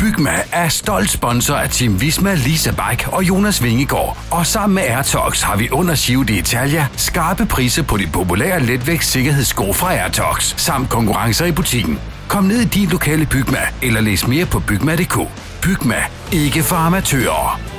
Bygma er stolt sponsor af Team Visma, Lisa Bike og Jonas Vingegaard. Og sammen med Airtox har vi under Giro d'Italia skarpe priser på de populære letvægts sikkerhedssko fra Airtox, samt konkurrencer i butikken. Kom ned i din lokale Bygma, eller læs mere på bygma.dk. Bygma, ikke for amatører.